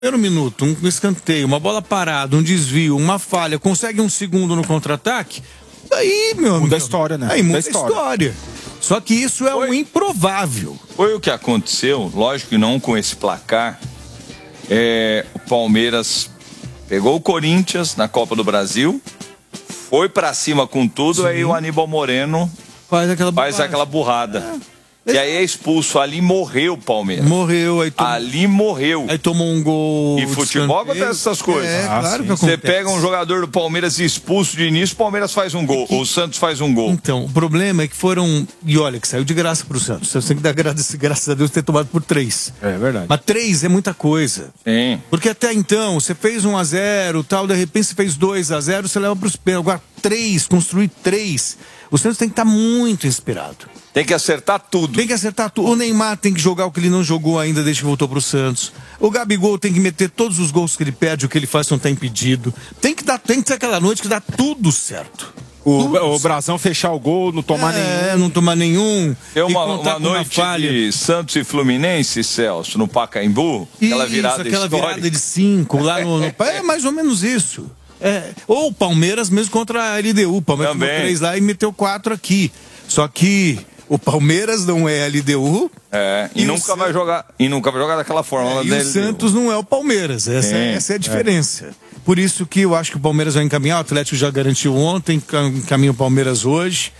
primeiro minuto, um escanteio, uma bola parada, um desvio, uma falha, consegue um segundo no contra-ataque, aí, meu amigo... Muda a história, né? Aí muda a história. Só que isso é um improvável. Foi o que aconteceu, lógico que não com esse placar. O Palmeiras pegou o Corinthians na Copa do Brasil, foi pra cima com tudo, aí o Aníbal Moreno faz aquela burrada. E aí é expulso, ali morreu o Palmeiras. Morreu, aí ali morreu. Aí tomou um gol. E futebol acontece essas coisas. Claro que você pega um jogador do Palmeiras expulso de início, o Palmeiras faz um gol, o Santos faz um gol. Então, o problema é que foram. E olha, que saiu de graça pro Santos. Você tem que dar graças a Deus ter tomado por 3. É verdade. Mas 3 é muita coisa. Sim. Porque até então, você fez 1-0, tal, de repente você fez 2-0, você leva pros pênaltis. Agora 3, construir 3. O Santos tem que estar muito inspirado. Tem que acertar tudo. Tem que acertar tudo. O Neymar tem que jogar o que ele não jogou ainda desde que voltou pro Santos. O Gabigol tem que meter todos os gols que ele perde, o que ele faz não tá impedido. Tem que ser aquela noite que dá tudo certo. O Brasão fechar o gol, não tomar nenhum. Não tomar nenhum. É uma noite de Santos e Fluminense, Celso, no Pacaembu. Aquela virada virada de 5 lá no... É mais ou menos isso. Ou o Palmeiras mesmo contra a LDU. O Palmeiras tomou 3 lá e meteu 4 aqui. Só que o Palmeiras não é a LDU. E nunca vai jogar. E nunca vai jogar daquela forma. E o Santos não é o Palmeiras. Essa é a diferença. Por isso que eu acho que o Palmeiras vai encaminhar. O Atlético já garantiu ontem, encaminha o Palmeiras hoje.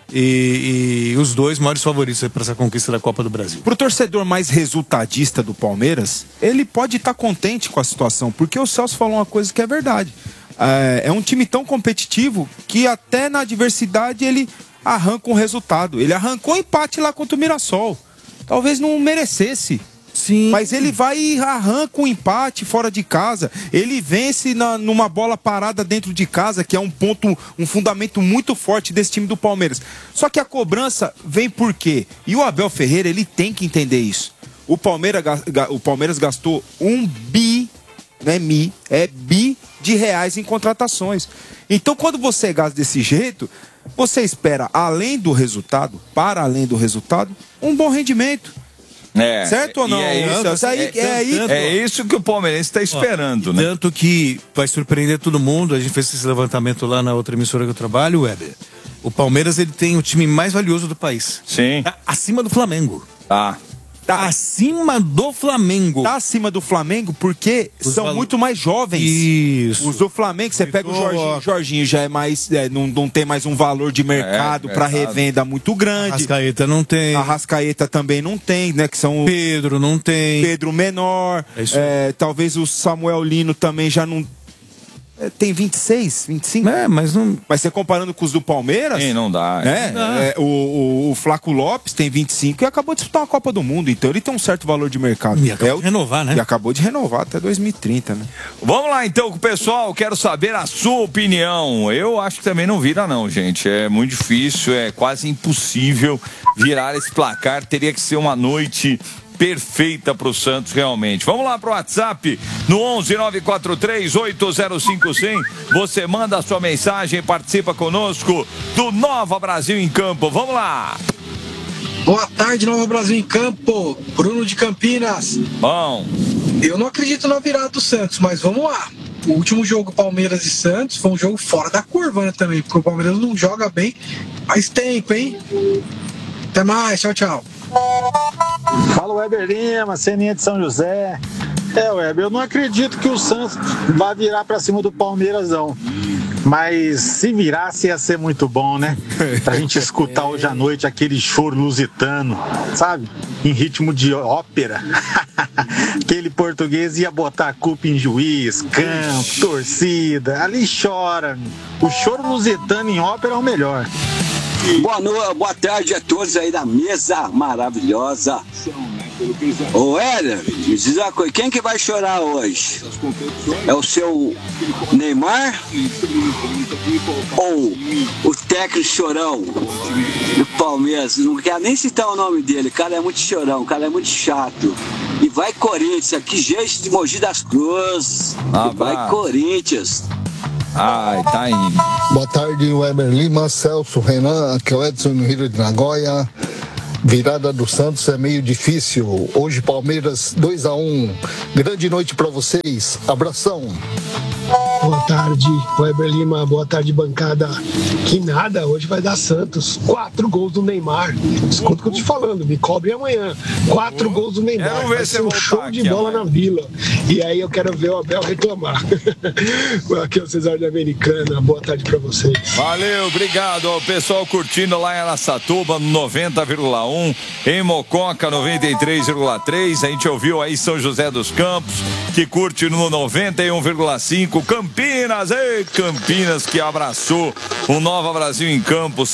E os dois maiores favoritos para essa conquista da Copa do Brasil. Pro torcedor mais resultadista do Palmeiras, ele pode estar contente com a situação, porque o Celso falou uma coisa que é verdade. É um time tão competitivo que até na adversidade ele arranca um resultado. Ele arrancou empate lá contra o Mirassol. Talvez não merecesse. Sim. Mas ele vai e arranca um empate fora de casa. Ele vence numa bola parada dentro de casa, que é um fundamento muito forte desse time do Palmeiras. Só que a cobrança vem por quê? E o Abel Ferreira, ele tem que entender isso. O Palmeiras gastou 1 bi, não é mi, é bi de reais em contratações. Então, quando você gasta desse jeito, você espera, além do resultado, um bom rendimento. Certo ou não? É isso que o Palmeirense está esperando, né? Tanto que vai surpreender todo mundo. A gente fez esse levantamento lá na outra emissora que eu trabalho, Weber. O Palmeiras, ele tem o time mais valioso do país. Sim. Tá acima do Flamengo. Tá acima do Flamengo. Tá acima do Flamengo porque são muito mais jovens. Isso. Os do Flamengo, você pega o Jorginho já é mais. Não tem mais um valor de mercado para revenda muito grande. A Arrascaeta não tem. A Arrascaeta também não tem, né? Que são. Pedro não tem. Pedro menor. Talvez o Samuel Lino também já não. Tem 26, 25? Mas não. Mas você comparando com os do Palmeiras? Sim, não dá. O Flaco Lopes tem 25 e acabou de disputar uma Copa do Mundo. Então ele tem um certo valor de mercado. E acabou de renovar, né? E acabou de renovar até 2030, né? Vamos lá então com o pessoal. Quero saber a sua opinião. Eu acho que também não vira, não, gente. É muito difícil, é quase impossível virar esse placar. Teria que ser uma noite perfeita para o Santos, realmente. Vamos lá para o WhatsApp, no 11-943-805-100. Você manda a sua mensagem e participa conosco do Nova Brasil em Campo. Vamos lá. Boa tarde, Nova Brasil em Campo. Bruno de Campinas. Bom. Eu não acredito na virada do Santos, mas vamos lá. O último jogo Palmeiras e Santos foi um jogo fora da curva, né, também, porque o Palmeiras não joga bem faz tempo, hein? Até mais, tchau, tchau. Fala, Weber Lima, Ceninha de São José. Weber, eu não acredito que o Santos vá virar pra cima do Palmeiras, não. Mas se virasse ia ser muito bom, né? Pra gente escutar hoje à noite aquele choro lusitano, sabe? Em ritmo de ópera. Aquele português ia botar a culpa em juiz, campo, torcida. Ali chora. O choro lusitano em ópera é o melhor. Boa tarde a todos aí da mesa maravilhosa. Ô Hélio, me diz uma coisa, quem que vai chorar hoje? É o seu Neymar? Ou o técnico chorão do Palmeiras? Não quero nem citar o nome dele, o cara é muito chorão, o cara é muito chato. E vai Corinthians, aqui gente de Mogi das Cruzes. Vai Corinthians. Ai, tá indo. Boa tarde, Weber Lima, Celso, Renan, aqui é o Edson no Rio de Nagoya. Virada do Santos é meio difícil. Hoje Palmeiras 2-1. Grande noite para vocês. Abração. Boa tarde, Weber Lima. Boa tarde, bancada. Que nada, hoje vai dar Santos. 4 gols do Neymar. Escuta o que eu te falando, me cobre amanhã. 4 gols do Neymar. Vai ser um show de bola na Vila. E aí eu quero ver o Abel reclamar. Aqui é o Cesário da Americana. Boa tarde pra vocês. Valeu, obrigado ao pessoal curtindo lá em Araçatuba, 90,1, em Mococa, 93,3. A gente ouviu aí São José dos Campos, que curte no 91,5. Campinas, ei, Campinas, que abraçou o Nova Brasil em Campo,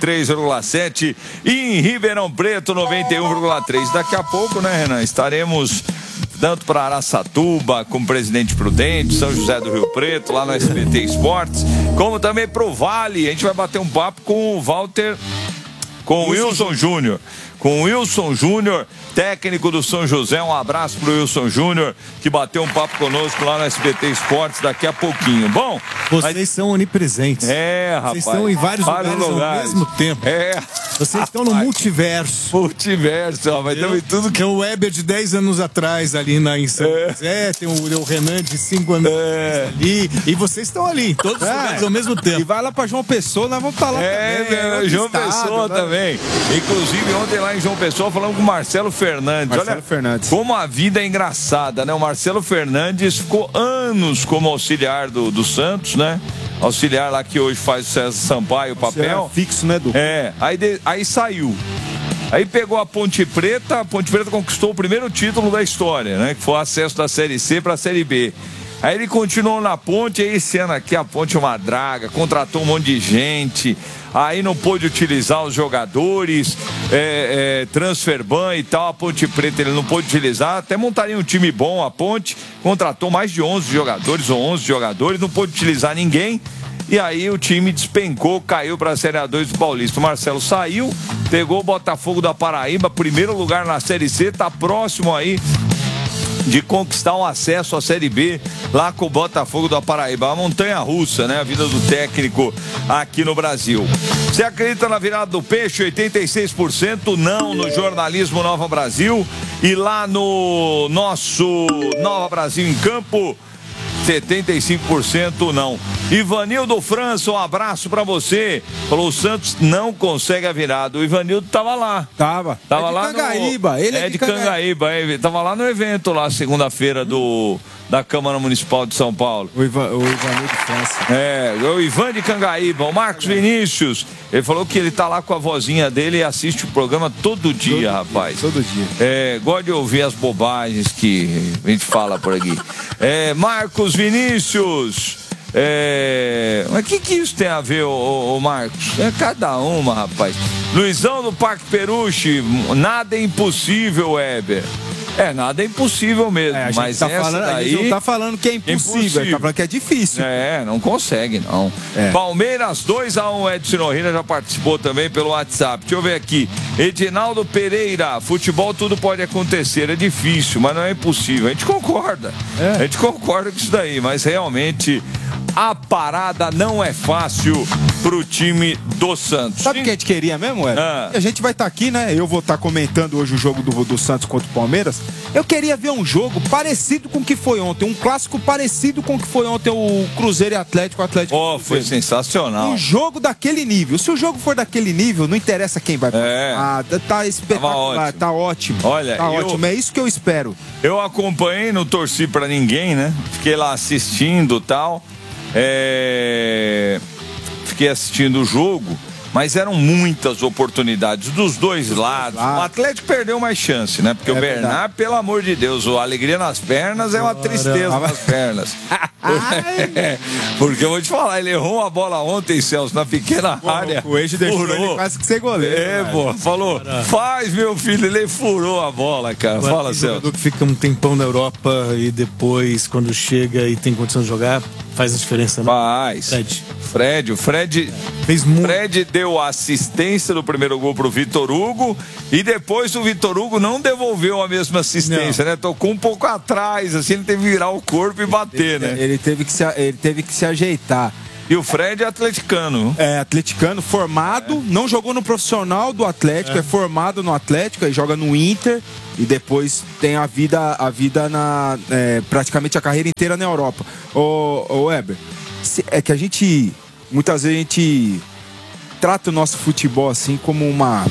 103,7. E em Ribeirão Preto, 91,3. Daqui a pouco, né, Renan, estaremos tanto para Araçatuba, com o Presidente Prudente, São José do Rio Preto, lá no SBT Esportes, como também para o Vale. A gente vai bater um papo com o Walter, com o Wilson Júnior. Com o Wilson Júnior, técnico do São José. Um abraço pro Wilson Júnior, que bateu um papo conosco lá no SBT Esportes daqui a pouquinho. Bom, vocês são onipresentes. Rapaz. Vocês estão em vários lugares ao mesmo tempo. Vocês estão no multiverso. Multiverso, rapaz. Tem tudo que... Tem o Weber de 10 anos atrás ali em São José, tem o Renan de 5 anos ali. E vocês estão ali, em todos os lugares ao mesmo tempo. E vai lá pra João Pessoa, nós vamos estar lá também. João Pessoa também. Inclusive, ontem lá em João Pessoa, falamos com o Marcelo Fernandes. Fernandes. Como a vida é engraçada, né? O Marcelo Fernandes ficou anos como auxiliar do Santos, né? Auxiliar lá que hoje faz o César Sampaio o papel. Fixo, né, Du? Aí saiu. Aí pegou a Ponte Preta conquistou o primeiro título da história, né? Que foi o acesso da Série C para a Série B. Aí ele continuou na Ponte, aí esse ano aqui a Ponte é uma draga, contratou um monte de gente, aí não pôde utilizar os jogadores, transfer ban e tal, a Ponte Preta ele não pôde utilizar, até montaria um time bom, a Ponte contratou mais de 11 jogadores, não pôde utilizar ninguém, e aí o time despencou, caiu para a Série A2 do Paulista. O Marcelo saiu, pegou o Botafogo da Paraíba, primeiro lugar na Série C, tá próximo aí de conquistar um acesso à Série B lá com o Botafogo da Paraíba. A montanha-russa, né? A vida do técnico aqui no Brasil. Você acredita na virada do peixe? 86% não no jornalismo Nova Brasil. E lá no nosso Nova Brasil em Campo, 75% não. Ivanildo França, um abraço pra você. Falou, o Santos não consegue a virada. O Ivanildo tava lá. Tava lá Cangaíba. Ele é de Cangaíba. Ele tava lá no evento lá, segunda-feira da Câmara Municipal de São Paulo. O Ivanildo França. O Ivan de Cangaíba. O Marcos Vinícius, ele falou que ele tá lá com a vozinha dele e assiste o programa todo dia, rapaz. Todo dia. Gosta de ouvir as bobagens que a gente fala por aqui. Marcos Vinícius. Mas o que isso tem a ver, ô Marcos? É cada uma, rapaz. Luizão do Parque Peruche, nada é impossível, Weber. Nada é impossível mesmo. Mas a gente não tá falando que é impossível, a gente tá falando que é difícil. Não consegue, não. Palmeiras 2-1, Edson Norrina já participou também pelo WhatsApp. Deixa eu ver aqui. Edinaldo Pereira, futebol tudo pode acontecer, é difícil, mas não é impossível. A gente concorda. A gente concorda com isso daí, mas realmente a parada não é fácil pro time do Santos. Sabe o que a gente queria mesmo, Ed? A gente vai estar aqui, né? Eu vou estar comentando hoje o jogo do Santos contra o Palmeiras. Eu queria ver um jogo parecido com o que foi ontem. Um clássico parecido com o que foi ontem o Cruzeiro e Atlético. Foi sensacional. Um jogo daquele nível. Se o jogo for daquele nível, não interessa quem vai. Tá espetacular, tá ótimo. Olha, ótimo. É isso que eu espero. Eu acompanhei, não torci pra ninguém, né? Fiquei lá assistindo e tal. Fiquei assistindo o jogo, mas eram muitas oportunidades dos dois lados. O Atlético perdeu mais chance, né? Porque o Bernard, pelo amor de Deus, a alegria nas pernas é uma tristeza nas pernas. Porque eu vou te falar, ele errou uma bola ontem, Celso, na pequena área. O Eixo deixou ele quase que ser goleiro. Falou, faz, meu filho, ele furou a bola, cara. Fala, Celso. Jogador que fica um tempão na Europa e depois, quando chega e tem condição de jogar, faz a diferença, né? Faz. O Fred fez muito. Fred deu a assistência do primeiro gol pro Vitor Hugo e depois o Vitor Hugo não devolveu a mesma assistência, né? Tocou um pouco atrás, assim, ele teve que virar o corpo e bater, né? Ele teve que se ajeitar. E o Fred é atleticano. É, atleticano, formado, não jogou no profissional do Atlético, é formado no Atlético, aí joga no Inter e depois tem a vida praticamente a carreira inteira na Europa. Ô Weber, é que muitas vezes a gente trata o nosso futebol assim como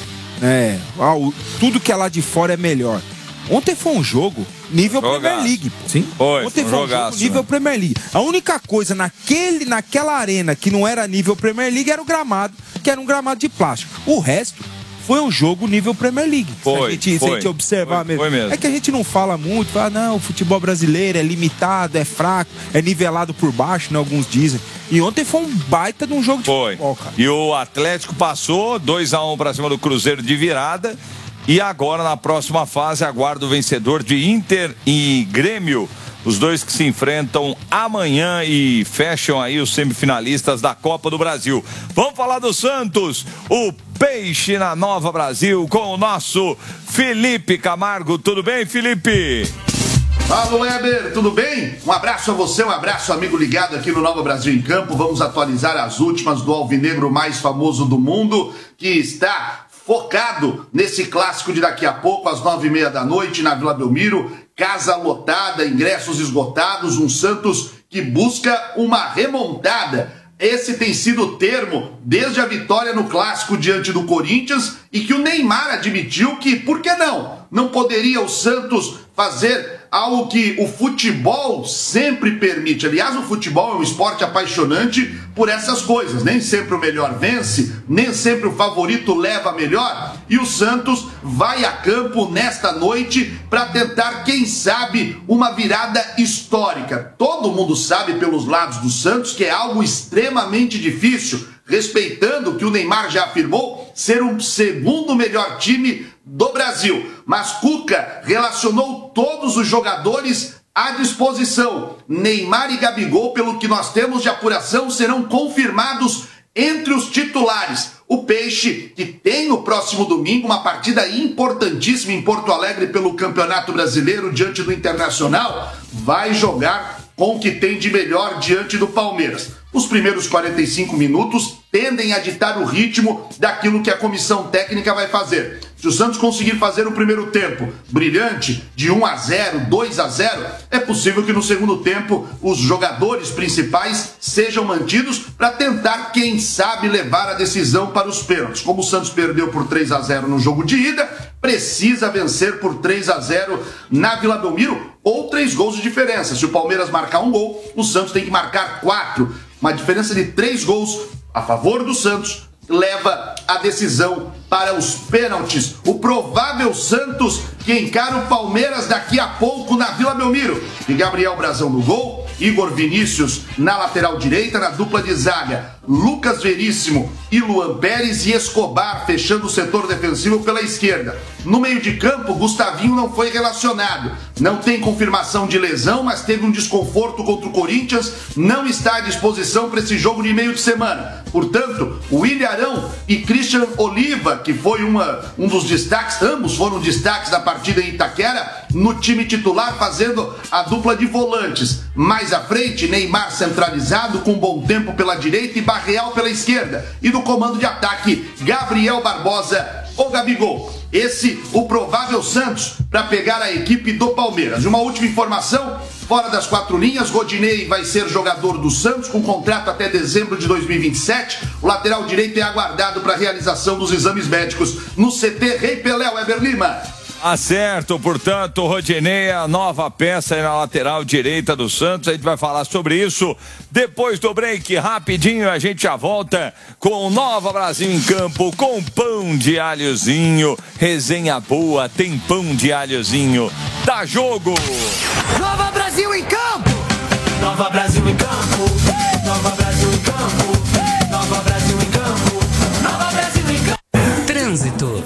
tudo que é lá de fora é melhor. Ontem foi um jogo nível Premier League, pô. Sim. Ontem foi um jogo nível Premier League. A única coisa naquela arena que não era nível Premier League era o gramado, que era um gramado de plástico. O resto foi um jogo nível Premier League. Se a gente observar mesmo. É que a gente não fala muito, o futebol brasileiro é limitado, é fraco, é nivelado por baixo, né? Alguns dizem. E ontem foi um baita de um jogo de futebol, cara. E o Atlético passou 2-1 pra cima do Cruzeiro de virada. E agora, na próxima fase, aguarda o vencedor de Inter e Grêmio. Os dois que se enfrentam amanhã e fecham aí os semifinalistas da Copa do Brasil. Vamos falar do Santos, o Peixe na Nova Brasil, com o nosso Felipe Camargo. Tudo bem, Felipe? Fala, Weber, tudo bem? Um abraço a você, um abraço, amigo ligado aqui no Nova Brasil em Campo. Vamos atualizar as últimas do alvinegro mais famoso do mundo, que está focado nesse clássico de daqui a pouco, às 9h30 da noite, na Vila Belmiro. Casa lotada, ingressos esgotados, um Santos que busca uma remontada. Esse tem sido o termo desde a vitória no clássico diante do Corinthians, e que o Neymar admitiu que, por que não? Não poderia o Santos fazer algo que o futebol sempre permite. Aliás, o futebol é um esporte apaixonante por essas coisas. Nem sempre o melhor vence, nem sempre o favorito leva a melhor. E o Santos vai a campo nesta noite para tentar, quem sabe, uma virada histórica. Todo mundo sabe pelos lados do Santos que é algo extremamente difícil, respeitando que o Neymar já afirmou ser o segundo melhor time do Brasil. Mas Cuca relacionou todos os jogadores à disposição. Neymar e Gabigol, pelo que nós temos de apuração, serão confirmados entre os titulares. O Peixe, que tem no próximo domingo uma partida importantíssima em Porto Alegre pelo Campeonato Brasileiro diante do Internacional, vai jogar com o que tem de melhor diante do Palmeiras. Os primeiros 45 minutos tendem a ditar o ritmo daquilo que a comissão técnica vai fazer. Se o Santos conseguir fazer o primeiro tempo brilhante, de 1-0, 2-0, é possível que no segundo tempo os jogadores principais sejam mantidos para tentar, quem sabe, levar a decisão para os pênaltis. Como o Santos perdeu por 3-0 no jogo de ida, precisa vencer por 3-0 na Vila Belmiro, ou 3 gols de diferença. Se o Palmeiras marcar um gol, o Santos tem que marcar 4. Uma diferença de 3 gols a favor do Santos leva a decisão para os pênaltis. O provável Santos que encara o Palmeiras daqui a pouco na Vila Belmiro. E Gabriel Brazão no gol, Igor Vinícius na lateral direita, na dupla de zaga, Lucas Veríssimo e Luan Pérez, e Escobar fechando o setor defensivo pela esquerda. No meio de campo, Gustavinho não foi relacionado. Não tem confirmação de lesão, mas teve um desconforto contra o Corinthians. Não está à disposição para esse jogo de meio de semana. Portanto, William Arão e Christian Oliva, que foi um dos destaques, ambos foram destaques da partida em Itaquera, no time titular, fazendo a dupla de volantes. Mais à frente, Neymar centralizado, com bom tempo pela direita, e Barreal pela esquerda. E no comando de ataque, Gabriel Barbosa ou Gabigol. Esse, o provável Santos para pegar a equipe do Palmeiras. E uma última informação, fora das 4 linhas, Rodinei vai ser jogador do Santos, com contrato até dezembro de 2027. O lateral direito é aguardado para a realização dos exames médicos no CT Rei Pelé. Weber Lima. Acerto, portanto, Rodinei, a nova peça aí na lateral direita do Santos. A gente vai falar sobre isso depois do break. Rapidinho, a gente já volta com o Nova Brasil em Campo, com pão de alhozinho. Resenha boa, tem pão de alhozinho. Dá jogo! Nova Brasil em Campo! Nova Brasil em Campo! Nova Brasil em Campo! Nova Brasil em Campo! Nova Brasil em Campo! Trânsito.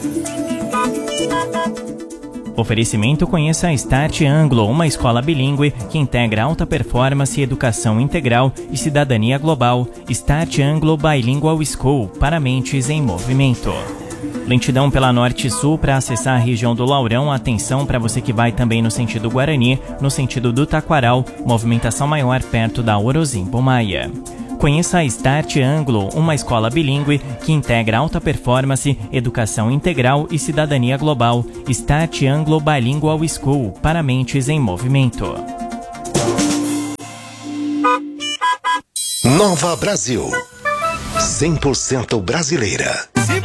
Oferecimento: conheça a Start Anglo, uma escola bilíngue que integra alta performance, educação integral e cidadania global. Start Anglo Bilingual School, para mentes em movimento. Lentidão pela Norte Sul para acessar a região do Laurão. Atenção para você que vai também no sentido Guarani, no sentido do Taquaral. Movimentação maior perto da Orozimbo Maia. Conheça a Start Anglo, uma escola bilíngue que integra alta performance, educação integral e cidadania global. Start Anglo Bilingual School, para mentes em movimento. Nova Brasil, 100% brasileira.